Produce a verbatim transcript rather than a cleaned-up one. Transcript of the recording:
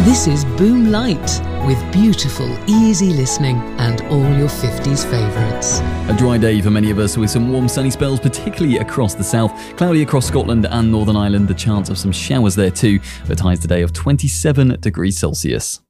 This is Boom Light, with beautiful, easy listening and all your fifties favourites. A dry day for many of us with some warm sunny spells, particularly across the south. Cloudy across Scotland and Northern Ireland, the chance of some showers there too, with highs today of twenty-seven degrees Celsius.